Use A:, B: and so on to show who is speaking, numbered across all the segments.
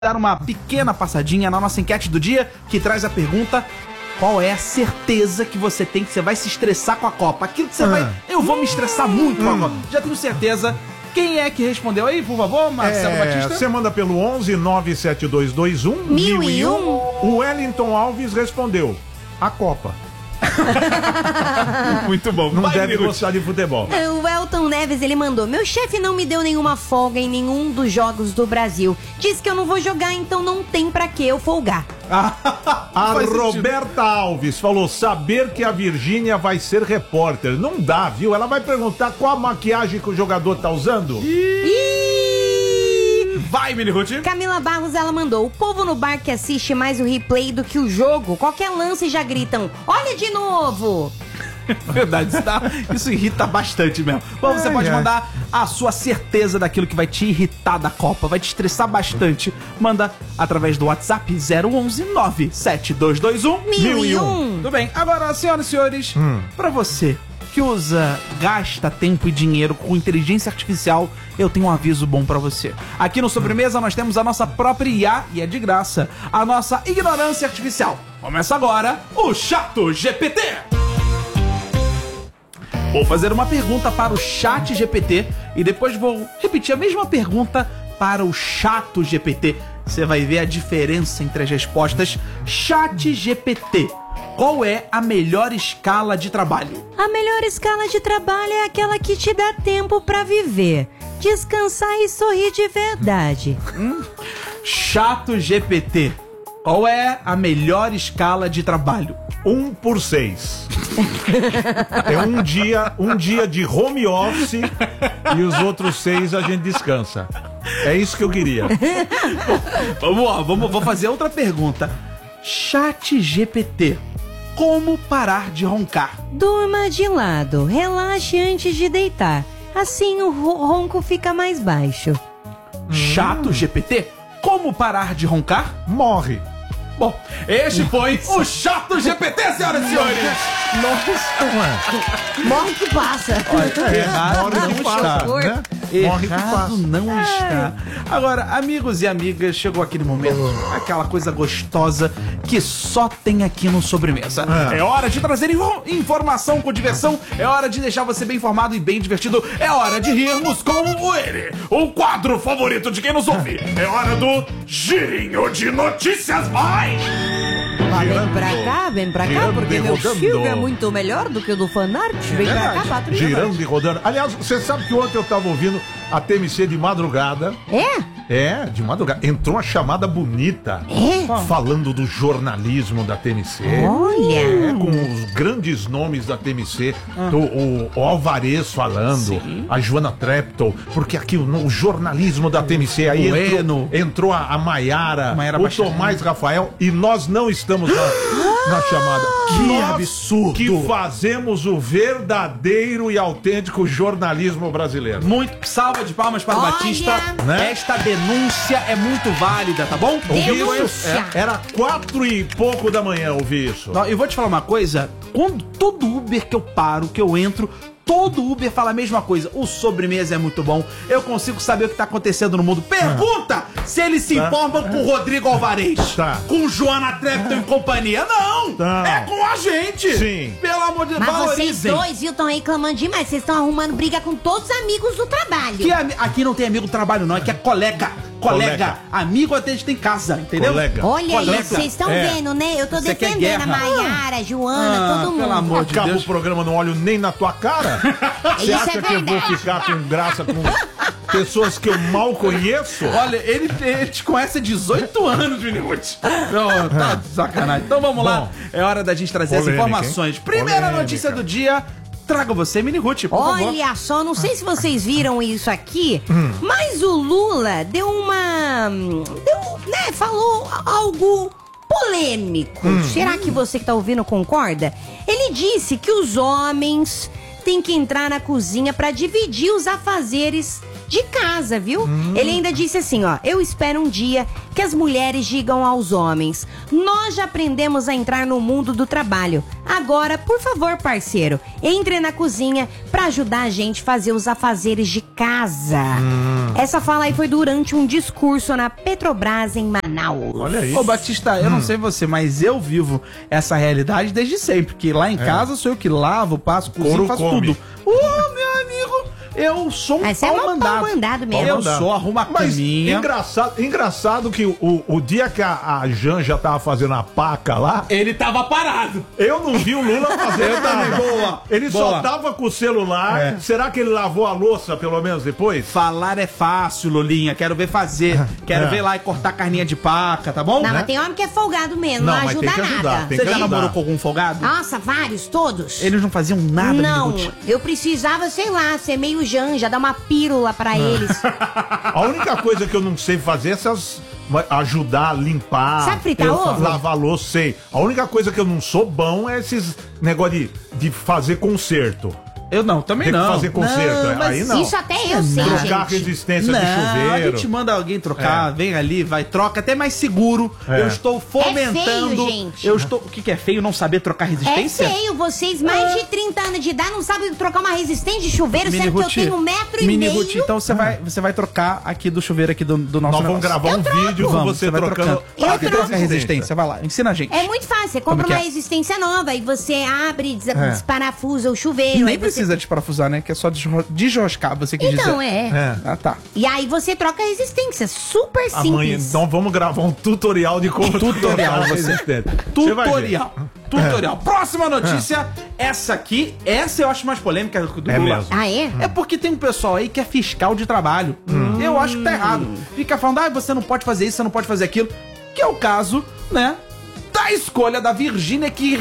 A: dar uma pequena passadinha na nossa enquete do dia, que traz a pergunta: qual é a certeza que você tem que você vai se estressar com a Copa? Aquilo que você vai... Eu vou me estressar muito com a Copa. Já tenho certeza. Quem é que respondeu aí, por favor, Marcelo Batista?
B: Você manda pelo 11 97221 1001. O Wellington Alves respondeu: a Copa.
A: Muito bom.
B: Não deve gostar de futebol.
C: O Elton Neves, ele mandou: meu chefe não me deu nenhuma folga em nenhum dos jogos do Brasil. Diz que eu não vou jogar, então não tem pra que eu folgar.
B: A Roberta Alves falou: saber que a Virgínia vai ser repórter. Não dá, viu? Ela vai perguntar qual a maquiagem que o jogador tá usando.
A: Vai, Mini Ruth.
C: Camila Barros, ela mandou: o povo no bar que assiste mais o replay do que o jogo, qualquer lance já gritam: olha de novo!
A: Verdade, isso irrita bastante mesmo. Bom, você pode mandar a sua certeza daquilo que vai te irritar da Copa, vai te estressar bastante. Manda através do WhatsApp 011 97221
C: 1001.
A: Tudo bem, agora, senhoras e senhores, pra você que gasta tempo e dinheiro com inteligência artificial, eu tenho um aviso bom pra você. Aqui no Sobremesa nós temos a nossa própria IA, e é de graça, a nossa ignorância artificial. Começa agora o Chato GPT. Vou fazer uma pergunta para o Chat GPT e depois vou repetir a mesma pergunta para o Chato GPT. Você vai ver a diferença entre as respostas. Chat GPT, qual é a melhor escala de trabalho?
C: A melhor escala de trabalho é aquela que te dá tempo pra viver, descansar e sorrir de verdade.
A: Chato GPT, qual é a melhor escala de trabalho?
B: 1 por 6. É um dia de home office e os outros 6 a gente descansa. É isso que eu queria.
A: Vamos lá, vou fazer outra pergunta. Chat GPT, como parar de roncar?
C: Durma de lado, relaxe antes de deitar. Assim o ronco fica mais baixo.
A: Chato GPT, como parar de roncar?
B: Morre.
A: Bom, este foi o Chato GPT, senhoras e senhores.
C: Morre que passa.
A: Errado não está,
B: né? Morre que
A: Errado
B: passa.
A: não está. Agora, amigos e amigas, chegou aquele momento, aquela coisa gostosa que só tem aqui no Sobremesa. É hora de trazer informação com diversão, é hora de deixar você bem informado e bem divertido, é hora de rirmos com o quadro favorito de quem nos ouve. É hora do Girinho de Notícias Mais.
C: Vem pra cá,
B: Girando
C: porque
B: e
C: meu
B: rodando.
C: filme é muito melhor do que o do fanart. Vem pra cá, patrulha.
B: Girando e rodando. Aliás, você sabe que ontem eu tava ouvindo a TMC de madrugada. De madrugada. Entrou uma chamada bonita. Falando do jornalismo da TMC.
C: Olha.
B: Com os grandes nomes da TMC. O Alvarez falando. A Joana Treptow. Porque aqui o jornalismo da TMC. Aí entrou a Maiara. O Tomás Rafael. E nós não estamos na chamada.
A: Que absurdo.
B: Que fazemos o verdadeiro e autêntico jornalismo brasileiro.
A: Muito salva de palmas para o Batista.
B: Né?
A: Esta denúncia é muito válida, tá bom?
C: Denúncia.
B: Era 4 e pouco da manhã ouvir isso.
A: Eu vou te falar uma coisa. Quando todo Uber que eu paro, que eu entro, todo Uber fala a mesma coisa. O Sobremesa é muito bom. Eu consigo saber o que tá acontecendo no mundo. Pergunta se eles se informam com o Rodrigo Alvarez. Com Joana Treptow e companhia. Não! É com a gente!
B: Sim.
A: Pelo amor de Deus,
C: Mas
A: valorizem.
C: vocês dois, viu, estão reclamando demais. Vocês estão arrumando briga com todos os amigos do trabalho.
A: Aqui não tem amigo do trabalho, não. Aqui é colega. Amigo até a gente tem casa, entendeu?
C: Olha aí, vocês estão vendo, né? Eu tô
A: Você quer
C: defendendo a
A: guerra?
C: Maiara, a Joana, todo mundo.
A: Pelo amor de
B: Acaba
A: Deus.
B: o programa, não olho nem na tua cara. Você
C: Isso
B: acha
C: é
B: que eu vou
C: verdade.
B: ficar com graça com pessoas que eu mal conheço?
A: Olha, ele te conhece há 18 anos, Minute. Não, tá de sacanagem. Então vamos lá. É hora da gente trazer as
B: Polêmica,
A: informações.
B: hein?
A: Primeira
B: Polêmica.
A: notícia do dia. Traga você, Mini Ruth, por favor.
C: Olha só, não sei se vocês viram isso aqui, mas o Lula falou algo polêmico. Será que você que tá ouvindo concorda? Ele disse que os homens têm que entrar na cozinha pra dividir os afazeres de casa, viu? Ele ainda disse assim, ó: eu espero um dia que as mulheres digam aos homens: nós já aprendemos a entrar no mundo do trabalho. Agora, por favor, parceiro, entre na cozinha pra ajudar a gente a fazer os afazeres de casa. Essa fala aí foi durante um discurso na Petrobras em Manaus.
A: Olha aí. Ô, Batista, eu não sei você, mas eu vivo essa realidade desde sempre, que lá em casa sou eu que lavo, passo, cozinho, faço tudo. Meu amigo, eu sou um
C: pau mandado mesmo.
A: Eu sou, arruma a caminha.
B: Engraçado que o dia que a Janja tava fazendo a paca lá...
A: Ele tava parado.
B: Eu não vi o Lula fazer nada.
A: Boa.
B: Ele só tava com o celular. Será que ele lavou a louça, pelo menos, depois?
A: Falar é fácil, Lulinha. Quero ver fazer. Quero ver lá e cortar carninha de paca, tá bom?
C: Não, mas tem homem que é folgado mesmo, não ajuda nada.
A: Você já namorou com algum folgado?
C: Nossa, vários, todos.
A: Eles não faziam nada,
C: não, eu precisava, sei lá, ser meio Janja, dar uma pílula pra eles.
B: A única coisa que eu não sei fazer é essas... ajudar a limpar.
C: Sabe fritar ovo?
B: Lavar louça, sei. A única coisa que eu não sou bom é esses negócio de fazer conserto.
A: Eu não, também não.
B: Tem que fazer conserto, aí não.
C: Isso até eu sei, gente.
B: Trocar resistência de chuveiro.
A: A gente manda alguém trocar, vem ali, vai, troca, até mais seguro. Eu estou fomentando...
C: É feio, gente.
A: O que é feio? Não saber trocar resistência?
C: É feio, vocês mais de 30 anos de idade não sabem trocar uma resistência de chuveiro, sendo que eu tenho 1,5 metro.
A: Mini Ruth, então você vai trocar aqui do chuveiro aqui do nosso
B: Nós vamos gravar um vídeo com você trocando.
A: Eu troco a resistência, vai lá, ensina a gente.
C: É muito fácil, você compra uma resistência nova e você abre, desparafusa o chuveiro.
A: Nem precisa desparafusar, né? Que é só desroscar, você quis dizer.
C: Então,
A: Ah, tá.
C: E aí você troca a resistência, super simples.
B: Então vamos gravar um tutorial de como
A: tutorial Tutorial. Próxima notícia, essa eu acho mais polêmica do Lula.
B: Mesmo.
C: Ah, é?
A: É porque tem um pessoal aí que é fiscal de trabalho. Eu acho que tá errado. Fica falando, você não pode fazer isso, você não pode fazer aquilo. Que é o caso, né, da escolha da Virgínia, que,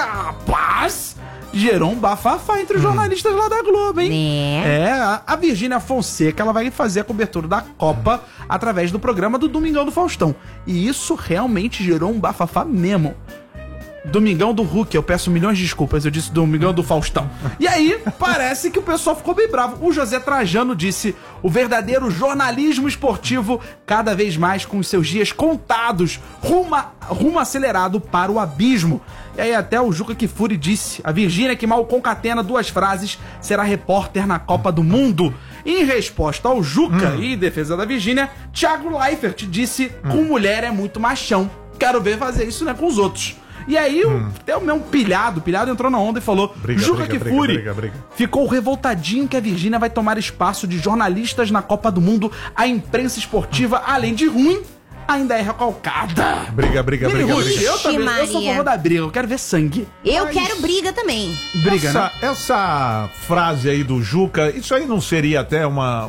A: rapaz, gerou um bafafá entre os jornalistas lá da Globo, hein? A Virgínia Fonseca, ela vai fazer a cobertura da Copa através do programa do Domingão do Faustão. E isso realmente gerou um bafafá mesmo. Domingão do Hulk, eu peço milhões de desculpas, eu disse Domingão do Faustão. E aí, parece que o pessoal ficou bem bravo. O José Trajano disse: o verdadeiro jornalismo esportivo, cada vez mais com os seus dias contados, rumo acelerado para o abismo. E aí até o Juca Kfouri disse: a Virgínia, que mal concatena duas frases, será repórter na Copa do Mundo. Em resposta ao Juca e em defesa da Virgínia, Thiago Leifert disse: com mulher é muito machão. Quero ver fazer isso, né, com os outros. E aí, até o meu pilhado entrou na onda e falou: Juca Kfouri ficou revoltadinho que a Virgínia vai tomar espaço de jornalistas na Copa do Mundo. A imprensa esportiva, além de ruim, ainda é recalcada.
B: Briga.
A: Eu sou a favor da briga, eu quero ver sangue.
C: Eu quero briga também.
A: Briga, né?
B: Essa frase aí do Juca, isso aí não seria até uma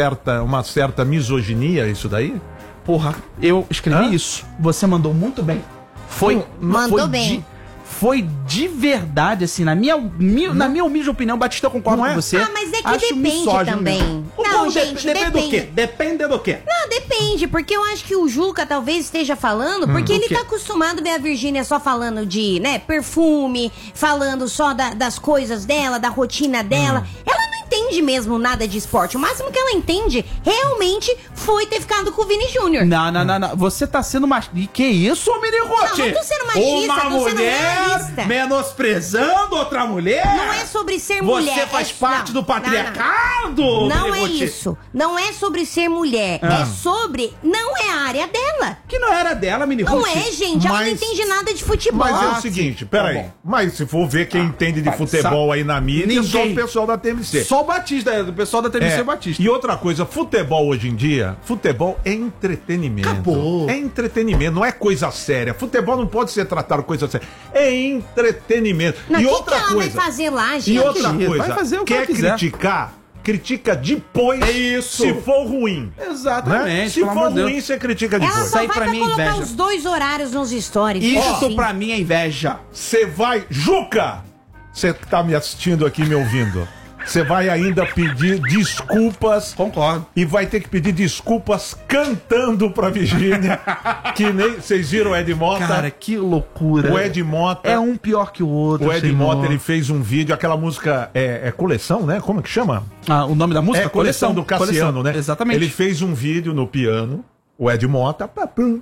B: certa misoginia, isso daí?
A: Porra, eu escrevi isso. Você mandou muito bem.
C: Mandou bem.
A: Foi de verdade, assim, na minha humilde opinião, Batista, eu concordo com você.
C: Mas é que depende também.
A: Não, gente, depende do quê? Depende do quê?
C: Não, depende, porque eu acho que o Juca talvez esteja falando, porque ele tá acostumado a ver a Virgínia só falando de, né, perfume, falando só das coisas dela, da rotina dela. Ela não entende mesmo nada de esporte. O máximo que ela entende realmente foi ter ficado com o Vini Júnior.
A: Não. Você tá sendo machista. E que isso, Mini Ruth?
C: Não tô sendo machista, tô sendo realista.
A: Menosprezando outra mulher?
C: Não é sobre ser mulher.
A: Você faz parte do patriarcado?
C: Não é isso. Não é sobre ser mulher. É sobre... Não é a área dela.
A: Que não era dela, Mini Ruth.
C: Não é, gente. Ela não entende nada de futebol.
B: Mas é o seguinte, peraí. Mas se for ver quem entende de futebol aí na mídia, é só o pessoal da TMC.
A: Só o Batista, o pessoal da TMC Batista.
B: E outra coisa, futebol hoje em dia, futebol é entretenimento.
A: Acabou.
B: É entretenimento, não é coisa séria. Futebol não pode ser tratado coisa séria. É entretenimento.
C: Não,
B: e
C: outra coisa. Vai fazer lá, gente?
B: E outra coisa,
A: vai fazer o que
B: quer criticar? Critica depois, se for ruim.
A: Exatamente.
B: Né? Se for ruim, você critica depois.
C: Ela só vai colocar os dois horários nos stories.
A: Isso pra mim é inveja.
B: Você vai... Juca! Você que tá me assistindo aqui, me ouvindo. você vai ainda pedir desculpas.
A: Concordo.
B: E vai ter que pedir desculpas cantando pra Virgínia. Que nem. Vocês viram o Ed Mota?
A: Cara, que loucura.
B: O Ed Mota.
A: É um pior que o outro.
B: O Ed Mota, ele fez um vídeo, aquela música é Coleção, né? Como é que chama?
A: Ah, o nome da música?
B: É Coleção do Cassiano,
A: Coleção.
B: né?
A: Exatamente.
B: Ele fez um vídeo no piano, o Ed Mota.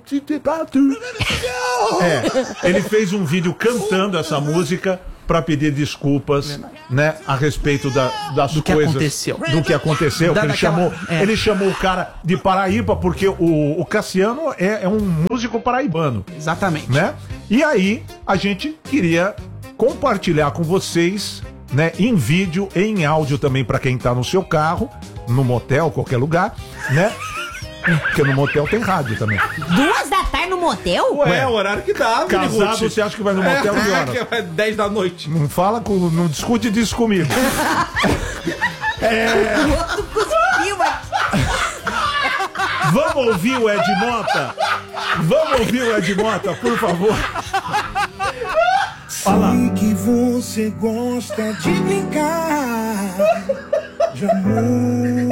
B: Ele fez um vídeo cantando essa música pra pedir desculpas, né, a respeito das
A: do
B: coisas.
A: Do que
B: aconteceu. Ele chamou o cara de Paraíba, porque o Cassiano é um músico paraibano.
A: Exatamente.
B: Né? E aí, a gente queria compartilhar com vocês, né, em vídeo e em áudio também, pra quem tá no seu carro, no motel, qualquer lugar, né? Porque no motel tem rádio também.
C: 2 da tarde no motel?
A: Ué, é o horário que dá,
B: Casado, você acha que vai no motel que horas?
A: É 10 da noite.
B: Não fala, não discute disso comigo.
C: O outro cuspiu aqui.
B: Vamos ouvir o Ed Mota? Vamos ouvir o Ed Mota, por favor.
D: Sei que você gosta de brincar de amor.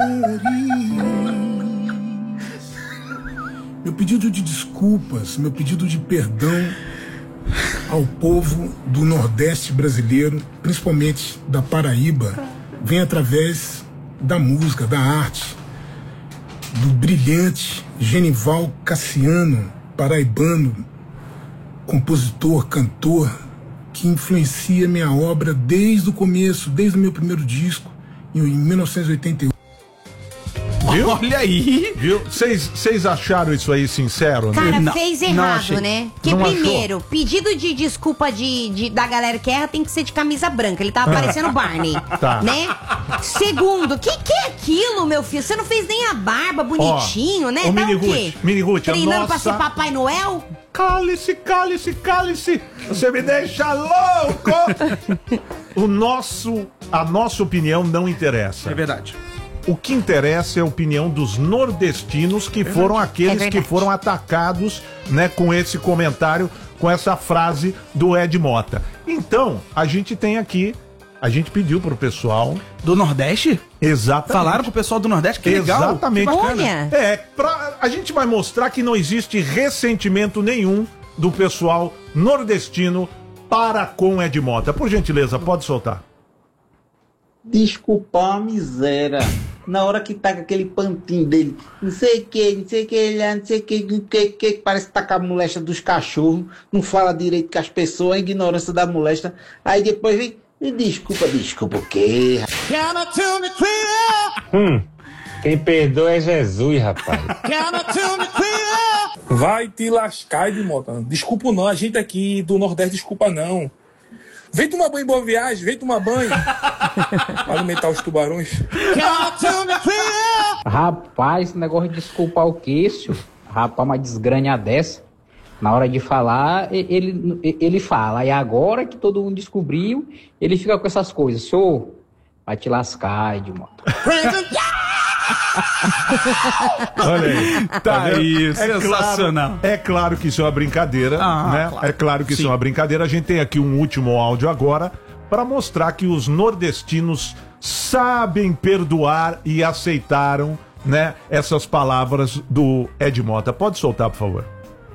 D: Meu pedido de desculpas, meu pedido de perdão ao povo do Nordeste brasileiro, principalmente da Paraíba, vem através da música, da arte, do brilhante Genival Cassiano, paraibano, compositor, cantor, que influencia minha obra desde o começo, desde o meu primeiro disco, em 1988.
B: Viu?
A: Olha aí.
B: Viu? Vocês acharam isso aí sincero?
C: Cara,
A: Não,
C: fez
A: não
C: errado,
A: achei.
C: né? Que
B: Não
C: primeiro, pedido de desculpa da galera que erra tem que ser de camisa branca. Ele tava parecendo Barney,
B: Tá.
C: né? Segundo, que é aquilo, meu filho? Você não fez nem a barba bonitinho, né?
B: Ô,
C: Tá o quê?
B: Miniguti,
C: Treinando pra ser Papai Noel?
B: Cálice, cálice, cálice. Você me deixa louco. A nossa opinião não interessa.
A: É verdade.
B: O que interessa é a opinião dos nordestinos, que foram aqueles que foram atacados, né, com esse comentário, com essa frase do Ed Mota. Então, a gente tem aqui, a gente pediu pro pessoal...
A: Do Nordeste?
B: Exatamente.
A: Falaram pro pessoal do Nordeste? Que legal.
B: Exatamente.
A: Que bacana.
C: Olha.
B: A gente vai mostrar que não existe ressentimento nenhum do pessoal nordestino para com Ed Mota. Por gentileza, pode soltar.
E: Desculpar a miséria. Na hora que tá com aquele pantinho dele, não sei o que, não sei o que, parece que tá com a molesta dos cachorros, não fala direito com as pessoas, a ignorância da molesta. Aí depois vem, desculpa o quê?
F: Quem perdoa é Jesus, rapaz.
G: Vai te lascar, Edmota. Desculpa não, a gente aqui do Nordeste desculpa não. Vem tomar banho em Boa Viagem, vem tomar banho. Para alimentar os tubarões.
F: Rapaz, esse negócio de desculpar o queixo. Rapaz, uma desgranha dessa. Na hora de falar, ele fala. E agora que todo mundo descobriu, ele fica com essas coisas. Vai te lascar, Edmota.
B: Olha aí.
A: Tá aí, sensacional.
B: É claro que isso é uma brincadeira, né?
A: Claro.
B: É claro que isso é uma brincadeira. A gente tem aqui um último áudio agora para mostrar que os nordestinos sabem perdoar e aceitaram, né, essas palavras do Ed Mota. Pode soltar, por favor.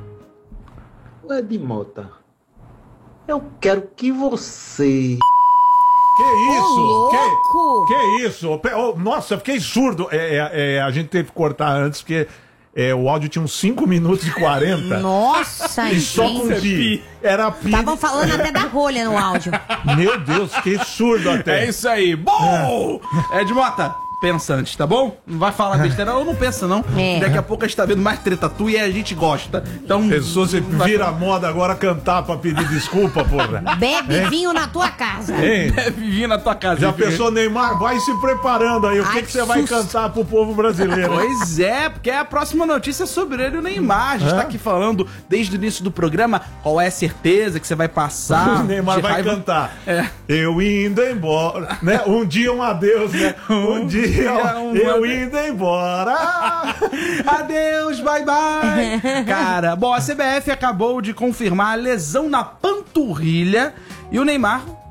E: Ed Mota, eu quero que você...
B: Que isso?
C: louco!
B: Que isso? Nossa, fiquei surdo. A gente teve que cortar antes, porque o áudio tinha uns 5 minutos e 40.
C: Nossa,
B: E só com pi. Era pi.
C: Estavam falando até da rolha no áudio.
B: Meu Deus, fiquei surdo até.
A: É isso aí. Bom! Ed Mota, pensa antes, tá bom? Não vai falar besteira, ou não pensa, não.
C: É.
A: Daqui a pouco a gente tá vendo mais treta tua e a gente gosta. Então.
B: Pessoas vira moda agora cantar pra pedir desculpa, porra.
C: Bebe vinho na tua casa.
B: Hein?
A: Deve vir na tua casa.
B: Já
A: filho.
B: pensou, Neymar? Vai se preparando aí. O
C: Ai,
B: que você vai
C: susto.
B: cantar pro povo brasileiro?
A: Pois é, porque é a próxima notícia sobre ele, o Neymar. A gente tá aqui falando desde o início do programa qual é a certeza que você vai passar.
B: O Neymar
A: de
B: vai
A: raiva.
B: cantar.
A: É.
B: Eu indo embora, né? Um dia um adeus, né? Um dia eu indo embora.
A: Adeus, bye bye. Cara, bom, a CBF acabou de confirmar a lesão na panturrilha e o Neymar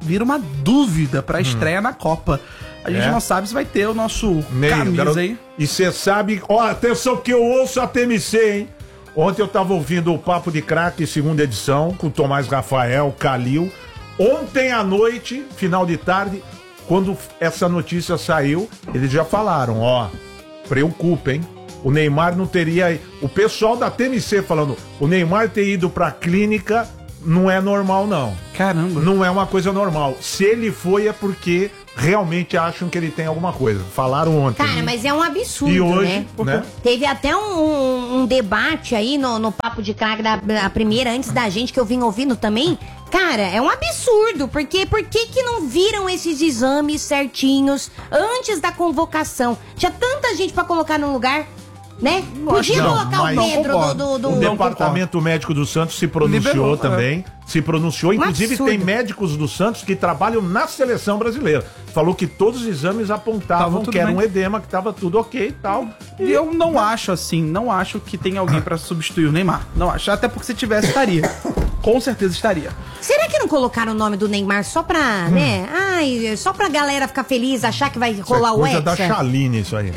A: vira uma dúvida pra estreia na Copa. A gente não sabe se vai ter o nosso camisa aí.
B: E você sabe, ó, atenção que eu ouço a TMC, hein? Ontem eu tava ouvindo o Papo de Craque, segunda edição, com o Tomás Rafael, Calil. Ontem à noite, final de tarde, quando essa notícia saiu, eles já falaram, ó, preocupa, hein? O Neymar não teria... O pessoal da TMC falando, o Neymar ter ido pra clínica não é normal, não.
A: Caramba.
B: Não é uma coisa normal. Se ele foi, é porque realmente acham que ele tem alguma coisa. Falaram ontem.
C: Cara, mas é um absurdo,
B: e hoje,
C: né? Teve até um debate aí no Papo de Craque da primeira, antes da gente, que eu vim ouvindo também. Cara, é um absurdo, porque por que não viram esses exames certinhos antes da convocação? Tinha tanta gente pra colocar no lugar, né? Podia colocar o Pedro do
B: O Departamento Médico do Santos se pronunciou também. Se pronunciou, inclusive tem médicos do Santos que trabalham na seleção brasileira. Falou que todos os exames apontavam que era um edema, que tava tudo ok e tal.
A: E eu não acho assim, não acho que tem alguém pra substituir o Neymar. Não acho, até porque se tivesse, estaria. Com certeza estaria.
C: Será que não colocaram o nome do Neymar só pra, né? Ai, só pra galera ficar feliz, achar que vai rolar o Hexa?
B: Coisa da Chaline isso aí.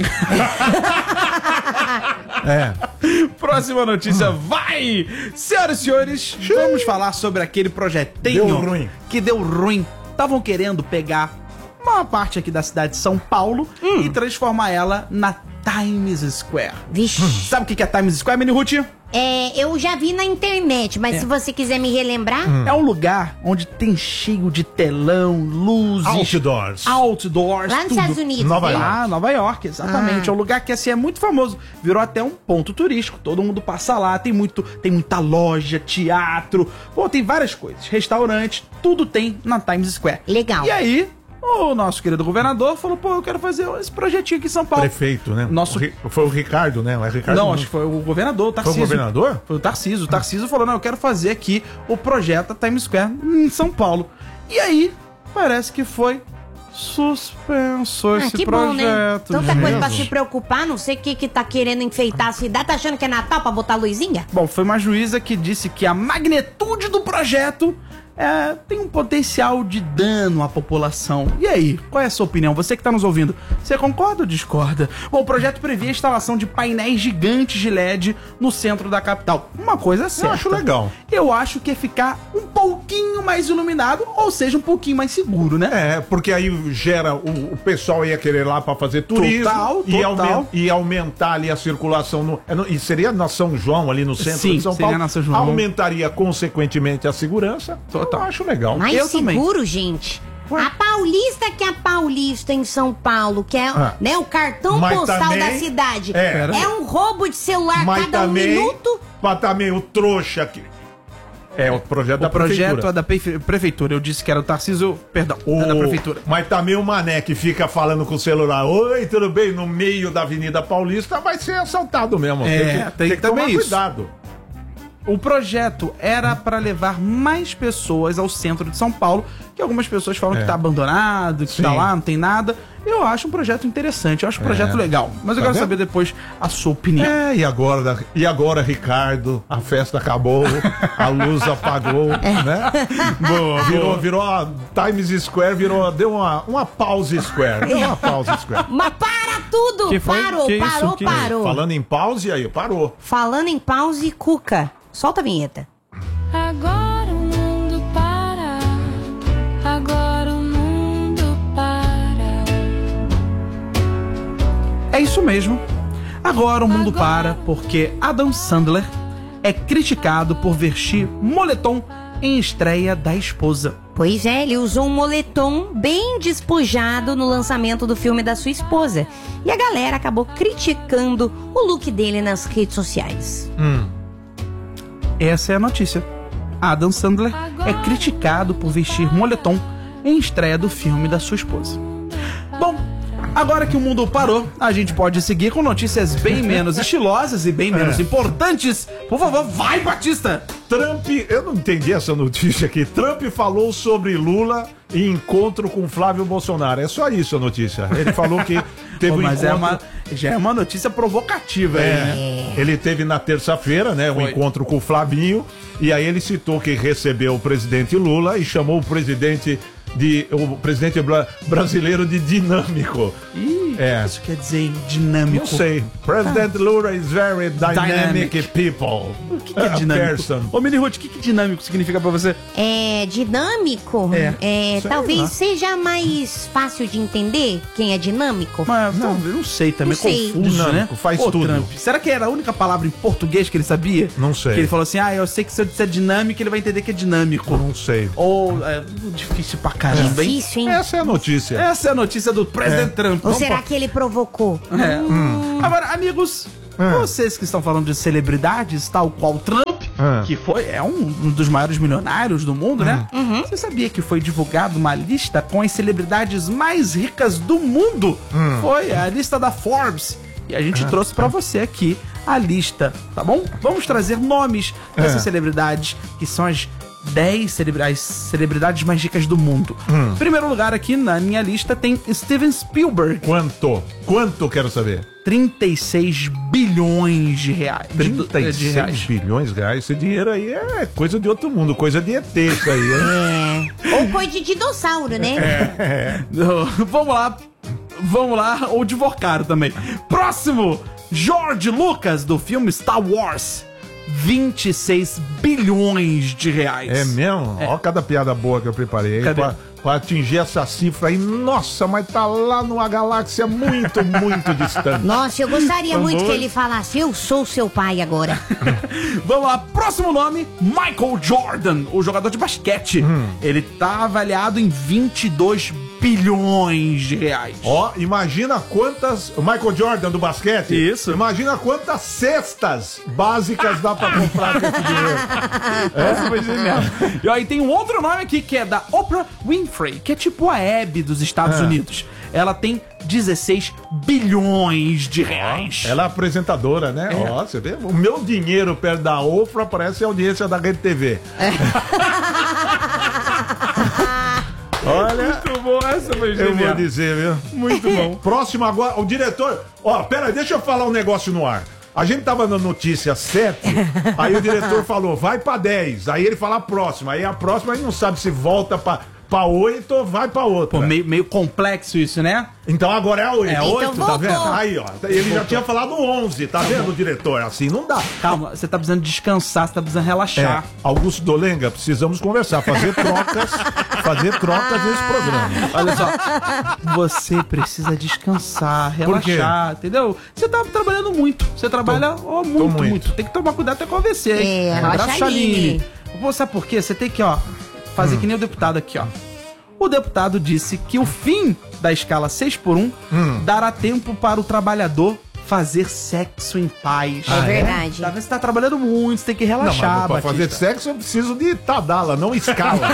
A: Próxima notícia, vai! Senhoras e senhores, vamos falar sobre aquele projetinho que deu ruim. Estavam querendo pegar uma parte aqui da cidade de São Paulo e transformar ela na Times Square.
C: Vixe.
A: Sabe o que é Times Square, Mini Ruth?
C: Eu já vi na internet, mas se você quiser me relembrar...
A: É um lugar onde tem cheio de telão, luzes... Outdoors.
C: Lá nos Estados Unidos.
B: Nova York.
A: Ah, Nova York, exatamente. É um lugar que assim é muito famoso. Virou até um ponto turístico. Todo mundo passa lá. Tem muita loja, teatro. Pô, tem várias coisas. Restaurantes, tudo tem na Times Square.
C: Legal.
A: E aí... o nosso querido governador falou, pô, eu quero fazer esse projetinho aqui em São Paulo.
B: Prefeito, né?
A: Foi
B: o Ricardo, né? Não é Ricardo?
A: Não, acho que foi o governador, o Tarcísio.
B: Foi o governador?
A: Foi o Tarcísio. O Tarcísio falou, não, eu quero fazer aqui o projeto Times Square em São Paulo. E aí, parece que foi suspenso esse
C: que
A: projeto.
C: Bom, né? Tanta coisa pra se preocupar, não sei o que tá querendo enfeitar a cidade. Tá achando que é Natal pra botar luzinha?
A: Bom, foi uma juíza que disse que a magnitude do projeto tem um potencial de dano à população. E aí, qual é a sua opinião? Você que está nos ouvindo, você concorda ou discorda? Bom, o projeto previa a instalação de painéis gigantes de LED no centro da capital. Uma coisa certa.
B: Eu acho legal.
A: Eu acho que é ficar um pouquinho mais iluminado, ou seja, um pouquinho mais seguro, né?
B: Porque aí gera... O pessoal ia querer lá para fazer turismo.
A: Total.
B: E aumentar ali a circulação. E seria na São João, ali no centro de São Paulo.
A: Na São João.
B: Aumentaria, consequentemente, a segurança. Eu acho legal.
C: Mais seguro, gente. A Paulista, que é a Paulista em São Paulo, que é né, o cartão postal também, da cidade. É um roubo de celular cada minuto.
B: Mas também o trouxa aqui. O projeto da prefeitura.
A: O projeto é da prefeitura. Eu disse que era o Tarcísio, perdão, é da prefeitura.
B: Mas também o Mané que fica falando com o celular, oi, tudo bem, no meio da Avenida Paulista, vai ser assaltado mesmo. Tem que tomar cuidado.
A: O projeto era para levar mais pessoas ao centro de São Paulo, que algumas pessoas falam que tá abandonado, que tá lá, não tem nada. Eu acho um projeto interessante, eu acho um projeto legal. Mas eu quero saber depois a sua opinião.
B: E agora, Ricardo, a festa acabou, a luz apagou, né? Virou a Times Square, deu uma pause square. Deu uma pause square.
C: Mas para tudo! Parou.
B: Falando em pause, aí, parou.
C: Falando em pause, Cuca. Solta a vinheta.
H: Agora o mundo para. Agora o mundo para.
A: É isso mesmo. Agora o mundo para porque Adam Sandler é criticado por vestir moletom em estreia da esposa.
C: Pois é, ele usou um moletom bem despojado no lançamento do filme da sua esposa. E a galera acabou criticando o look dele nas redes sociais.
A: Essa é a notícia. Adam Sandler é criticado por vestir moletom em estreia do filme da sua esposa. Bom, agora que o mundo parou, a gente pode seguir com notícias bem menos estilosas e bem menos importantes. Por favor, vai, Batista!
B: Trump, eu não entendi essa notícia aqui. Trump falou sobre Lula em encontro com Flávio Bolsonaro. É só isso a notícia. Ele falou que teve um encontro...
A: já é uma notícia provocativa aí, né?
B: Ele teve na terça-feira, né, um encontro com o Flavinho, e aí ele citou que recebeu o presidente Lula e chamou o presidente o presidente brasileiro de dinâmico.
A: Isso quer dizer dinâmico.
B: Não sei. President Lula is very dynamic people.
A: O que é dinâmico? Ô, Mini Ruth, o que dinâmico significa pra você?
C: Dinâmico? Talvez seja mais fácil de entender quem é dinâmico.
A: Mas não sei também, confuso,
B: dinâmico,
A: né?
B: faz tudo.
A: Trump. Será que era a única palavra em português que ele sabia?
B: Não sei.
A: Que ele falou assim, eu sei que se eu disser dinâmico, ele vai entender que é dinâmico.
B: Não sei.
A: Ou, difícil pra caramba, hein?
C: Difícil, hein?
B: Essa é a notícia.
A: Essa é a notícia do presidente Trump.
C: Ou será que ele provocou?
A: Agora, amigos, vocês que estão falando de celebridades, tal qual Trump, que é um dos maiores milionários do mundo, né? Você sabia que foi divulgada uma lista com as celebridades mais ricas do mundo? Foi a lista da Forbes. E a gente trouxe pra você aqui a lista, tá bom? Vamos trazer nomes dessas celebridades, que são as 10 celebridades mais ricas do mundo. Em primeiro lugar aqui na minha lista tem Steven Spielberg.
B: Quanto quero saber?
A: 36 bilhões de reais.
B: 36 bilhões de reais? Esse dinheiro aí é coisa de outro mundo, coisa de ET isso aí.
C: Ou coisa de dinossauro, né?
A: Vamos lá, ou de Vocaro também. Próximo, George Lucas, do filme Star Wars. 26 bilhões de reais.
B: É mesmo? Ó, cada piada boa que eu preparei pra atingir essa cifra aí. Nossa, mas tá lá numa galáxia muito, muito distante.
C: Nossa, eu gostaria muito que ele falasse, eu sou seu pai agora.
A: Vamos lá, próximo nome, Michael Jordan, o jogador de basquete. Ele tá avaliado em 22 bilhões de reais.
B: Ó, imagina quantas... O Michael Jordan do basquete?
A: Isso.
B: Imagina quantas cestas básicas dá pra comprar com esse dinheiro.
A: Essa foi genial. E aí tem um outro nome aqui que é da Oprah Winfrey, que é tipo a Hebe dos Estados Unidos. Ela tem 16 bilhões de reais.
B: Ela é apresentadora, né? Ó, você vê? O meu dinheiro perto da Oprah parece a audiência da Rede TV. Olha,
A: muito bom, essa foi genial.
B: Eu vou dizer, viu?
A: Muito bom.
B: Próximo agora, o diretor... Pera aí, deixa eu falar um negócio no ar. A gente tava na notícia 7, aí o diretor falou, vai pra 10. Aí ele fala a próxima. Aí a próxima a gente não sabe se volta pra 8 ou vai pra outra.
A: Pô, meio complexo isso, né?
B: Então agora é a 8.
A: É 8,
C: então
B: tá vendo? Aí, ó. Ele já tinha falado 11, tá vendo, diretor? Assim não dá.
A: Calma, você tá precisando descansar, você tá precisando relaxar.
B: Augusto Dolenga, precisamos conversar, fazer trocas nesse programa.
A: Olha só, você precisa descansar, relaxar, entendeu? Você tá trabalhando muito, você trabalha muito. Tem que tomar cuidado até com o AVC, hein?
C: Relaxa ali.
A: Sabe por quê? Você tem que, fazer que nem o deputado aqui, ó. O deputado disse que o fim da escala 6x1 dará tempo para o trabalhador fazer sexo em paz.
C: É verdade.
A: Tá vendo? Você tá trabalhando muito, você tem que relaxar,
B: não, mas pra fazer sexo eu preciso de Tadala, não escala.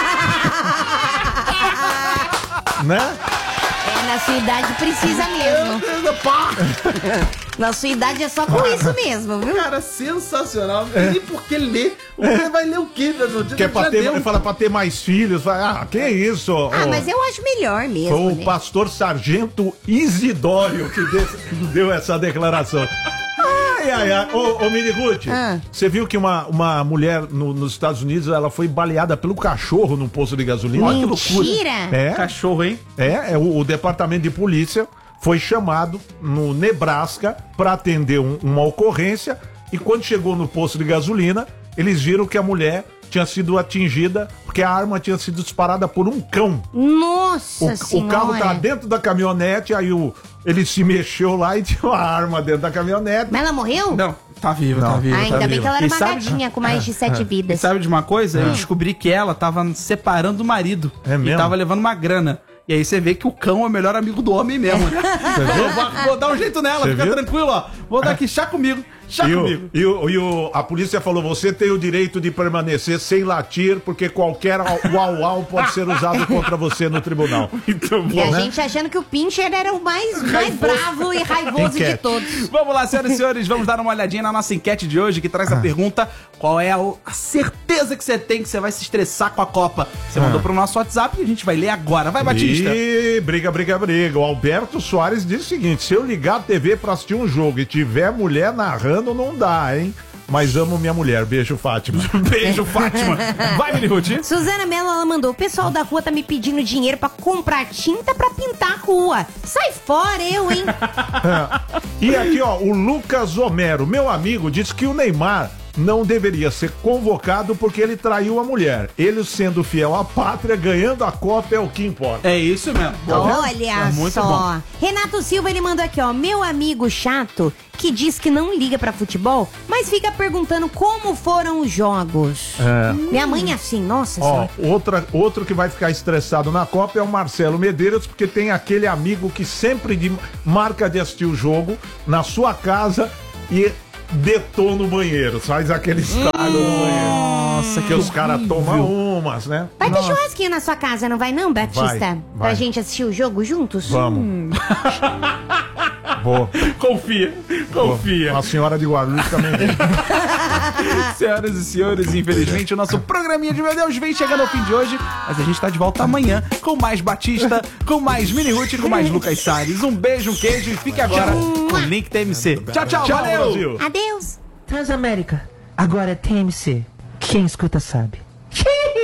B: Né?
C: Na sua idade precisa mesmo. Na sua idade é só com isso mesmo, viu?
A: Cara, sensacional. Não tem nem por que ler. Você vai ler o quê?
B: Que é pra ter, ele fala pra ter mais filhos. Que isso?
C: Mas eu acho melhor mesmo.
B: Foi o pastor Sargento Isidório que deu essa declaração. Ô, Mini Ruth, você viu que uma mulher nos Estados Unidos, ela foi baleada pelo cachorro num posto de gasolina?
C: Olha que loucura.
A: Cachorro, hein?
B: O departamento de polícia foi chamado no Nebraska para atender uma ocorrência, e quando chegou no posto de gasolina, eles viram que a mulher tinha sido atingida porque a arma tinha sido disparada por um cão.
C: Nossa Senhora!
B: O carro tá dentro da caminhonete, aí ele se mexeu lá e tinha uma arma dentro da caminhonete.
C: Mas ela morreu?
A: Não, tá viva, tá viva.
C: Ainda
A: tá
C: bem
A: viva.
C: que ela era uma gatinha com mais de 7 vidas.
A: E sabe de uma coisa? Eu descobri que ela tava separando o marido.
B: É mesmo?
A: E tava levando uma grana. E aí você vê que o cão é o melhor amigo do homem mesmo, né? Vou dar um jeito nela, fica tranquilo, ó. Vou dar aqui, chá comigo. A polícia falou, você tem o direito de permanecer sem latir, porque qualquer uau-uau pode ser usado contra você no tribunal.
C: Muito bom, e a gente achando que o Pincher era o mais bravo e raivoso de todos.
A: Vamos lá, senhoras e senhores, vamos dar uma olhadinha na nossa enquete de hoje, que traz a pergunta, qual é a certeza que você tem que você vai se estressar com a Copa? Você mandou pro nosso WhatsApp e a gente vai ler agora. Vai, Batista.
B: Briga. O Alberto Soares diz o seguinte, se eu ligar a TV pra assistir um jogo e tiver mulher narrando, não dá, hein? mas amo minha mulher. Beijo, Fátima.
A: Beijo, Fátima. Vai, Miniruth.
C: Suzana Mello, ela mandou: o pessoal da rua tá me pedindo dinheiro pra comprar tinta pra pintar a rua. Sai fora, eu, hein?
B: E aqui, ó, o Lucas Homero, meu amigo, disse que o Neymar não deveria ser convocado porque ele traiu a mulher. Ele, sendo fiel à pátria, ganhando a Copa é o que importa.
A: É isso mesmo.
C: Olha
A: muito
C: só.
A: bom.
C: Renato Silva, ele mandou aqui, ó: meu amigo chato que diz que não liga pra futebol, mas fica perguntando como foram os jogos. Minha mãe é assim, nossa
B: Ó,
C: senhora.
B: outro que vai ficar estressado na Copa é o Marcelo Medeiros, porque tem aquele amigo que sempre marca de assistir o jogo na sua casa e detona no banheiro, faz aquele estrago no banheiro. Nossa, que os caras tomam umas, né?
C: Vai ter churrasquinho na sua casa, não vai não, Batista?
B: Vai.
C: Pra gente assistir o jogo juntos?
B: Vamos. Vou.
A: Confia.
B: A senhora de Guarulhos também vem.
A: Senhoras e senhores, infelizmente o nosso programinha de Meu Deus vem chegando ao fim de hoje, mas a gente tá de volta amanhã com mais Batista, com mais Miniruth e com mais Lucas Salles. Um beijo, um queijo e fique agora com o Link TMC. Tchau, valeu!
C: Adeus!
I: Transamérica, agora é TMC. Quem escuta sabe.